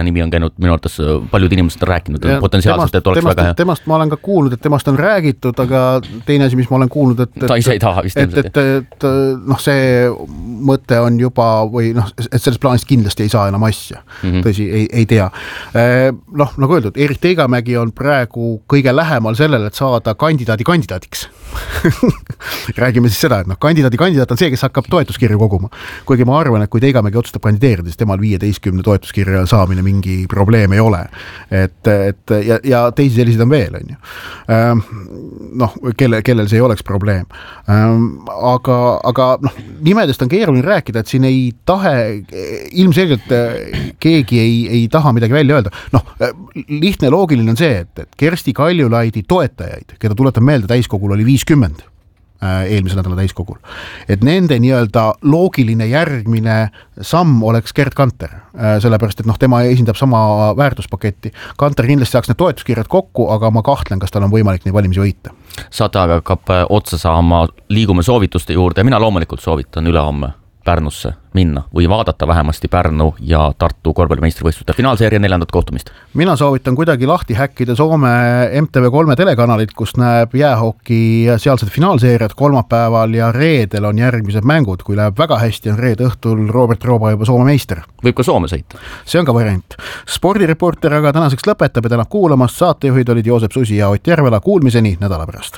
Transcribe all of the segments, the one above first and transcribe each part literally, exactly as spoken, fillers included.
nimi on käinud minu arvates paljud inimesed on rääkinud ja potentsiaalselt, et oleks temast, väga hea. Temast ma olen ka kuulnud, et temast on räägitud, aga teine asi, mis ma olen kuulnud, et, et ta ise ei taha vist et, et, et noh, see mõte on juba või noh, et selles plaanist kindlasti ei saa enam asja. Mm-hmm. Tõsi, ei, ei tea. Noh, nagu öeldud, Erik Teigamägi on praegu kõige lähemal sellele, et saada kandidaadi kandidaadiks. Räägime siis seda, et noh, kandidaadi kandidaat on see, kes hakkab toetuskirju koguma. Kuigi ma arvan, et kui Teigamägi otsustab kandideerida, siis temal viieteistkümne toetuskirja saamine mingi probleem ei ole. Et, et ja, ja teisi sellised on veel, on ju. Noh, kelle, kellel see ei oleks probleem. Aga, aga noh, nimedest on keeruline rääkida, et siin ei tahe, ilmselgelt keegi ei, ei taha midagi välja öelda. Noh, lihtne loogiline on see, et, et Kersti Kaljulaidi toetajaid, keda tuletan meelde, täiskogul oli viiskümmend eelmise nädala täiskogul. Et nende nii-öelda loogiline järgmine samm oleks Gerd Kanter, sellepärast, et noh, tema esindab sama väärtuspaketti. Kanter kindlasti saaks need toetuskirjad kokku, aga ma kahtlen, kas tal on võimalik neid valimisi võita. Saate aga hakkab otsa saama, liigume soovituste juurde ja mina loomulikult soovitan ülehomme Pärnusse minna või vaadata vähemasti Pärnu ja Tartu korvpallimeistrivõistluste finaalseeria neljandat kohtumist. Mina soovitan kuidagi lahti häkkida Soome M T V kolme telekanalit, kus näeb jäähoki sealsed finaalseeriad kolmapäeval ja reedel on järgmised mängud. Kui läheb väga hästi, on reede õhtul Robert Rooba juba Soome meister. Võib ka Soome sõita. See on ka variant. Spordireporter aga tänaseks lõpetab ja tänab kuulamast. Saatejuhid olid Joosep Susi ja Ott Järvela. Kuulmiseni nädala pärast.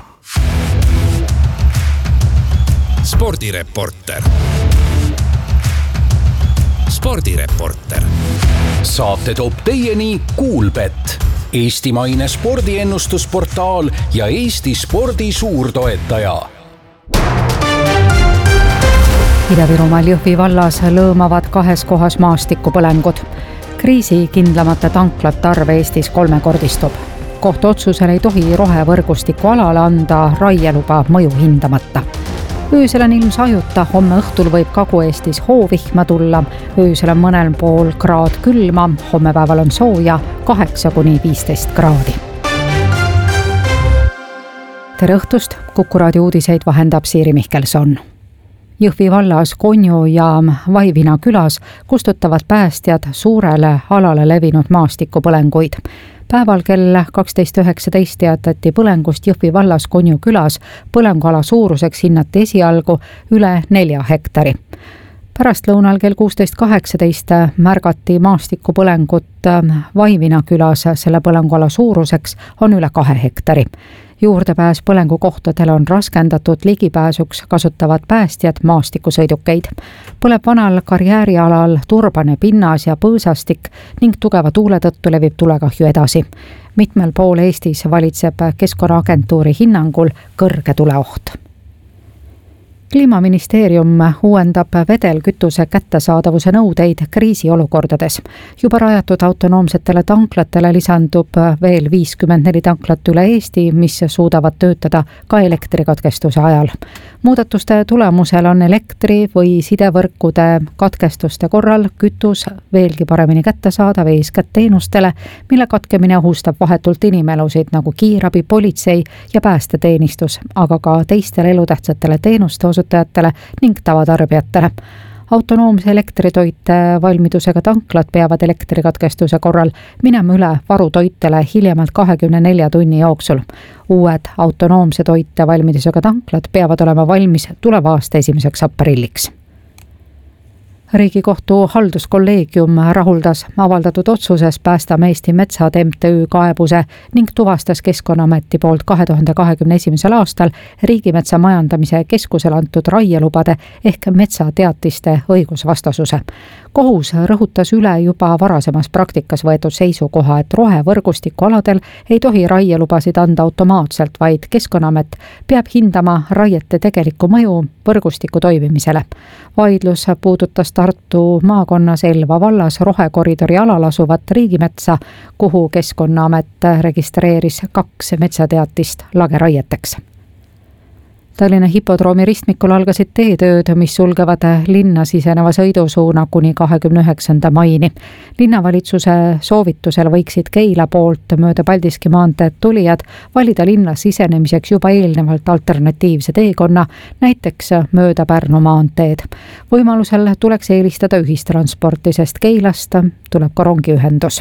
Spordireporter. Spordireporter. Saate toob teieni Kuulbet, eestimaine spordiennustusportaal ja Eesti spordi suurtoetaja. Ida-Virumaal Jõhvi vallas lõõmavad kahes kohas maastikupõlengud. Kriisi kindlamate tanklate arv Eestis kolmekordistub. Kohtuotsusel ei tohi rohevõrgustiku alale anda raieluba mõju hindamata. Öösel on ilm sajuta, homme õhtul võib Kagu-Eestis hoovihma tulla, öösel on mõnel pool kraad külma, hommepäeval on sooja kaheksa kuni viisteist kraadi. Tere õhtust, Kuku raadio uudiseid vahendab Siiri Mihkelson. Jõhvi vallas Konju ja Vaivina külas kustutavad päästjad suurele alale levinud maastikupõlenguid. Päeval kell kaksteist üheksateist teatati põlengust Jõhvi vallas Konju külas. Põlenguala suuruseks hinnati esialgu üle nelja hektari. Pärast lõunal kell kuusteist kaheksateist märgati maastikupõlengut Vaivina külas. Selle põlenguala suuruseks on üle kahe hektari. Juurdepääs põlengu kohtadele on raskendatud, ligipääsuks kasutavad päästjad maastikusõidukeid. Põleb vanal karjäärialal turbane pinnas ja põõsastik ning tugeva tuule tõttu levib tulekahju edasi. Mitmel pool Eestis valitseb Keskkonnaagentuuri hinnangul kõrge tuleoht. Kliimaministeerium uuendab vedelkütuse kättesaadavuse nõudeid kriisiolukordades. Juba rajatud autonoomsetele tanklatele lisandub veel viiskümmend neli tanklat üle Eesti, mis suudavad töötada ka elektrikatkestuse ajal. Muudatuste tulemusel on elektri või sidevõrkude katkestuste korral kütus veelgi paremini kättesaadav eeskätt teenustele, mille katkemine ohustab vahetult inimelusid nagu kiirabi, politsei ja päästeteenistus, aga ka teistele elutähtsatele teenuste osutajatele ning tavatarbijatele. Autonoomse elektritoite valmidusega tanklad peavad elektrikatkestuse korral minema üle varutoitele hiljemalt kahekümne nelja tunni jooksul. Uued autonoomse toite valmidusega tanklad peavad olema valmis tuleva aasta esimeseks aprilliks. Riigikohtu halduskolleegium rahuldas avaldatud otsuses Päästame Eesti Metsad M T Ö kaebuse ning tuvastas Keskkonnaameti poolt kahe tuhande kahekümne esimesel aastal Riigimetsa majandamise keskusele antud raielubade ehk metsateatiste õigusvastasuse. Kohus rõhutas üle juba varasemas praktikas võetud seisukoha, et rohevõrgustiku aladel ei tohi raielubasid anda automaatselt, vaid Keskkonnaamet peab hindama raiete tegelikku mõju võrgustiku toimimisele. Vaidlus puudutas Tartu maakonnas Elva vallas rohekoridori alal asuvat riigimetsa, kuhu Keskkonnaamet registreeris kaks metsateatist lageraieteks. Tallinna hipodroomi ristmikul algasid teetööd, mis sulgevad linna siseneva sõidusuuna kuni kahekümne üheksanda maini. Linnavalitsuse soovitusel võiksid Keila poolt mööda Paldiski maanteed tulijad valida linna sisenemiseks juba eelnevalt alternatiivse teekonna, näiteks mööda Pärnu maanteed. Võimalusel tuleks eelistada ühistransporti, sest Keilast tuleb ka rongiühendus.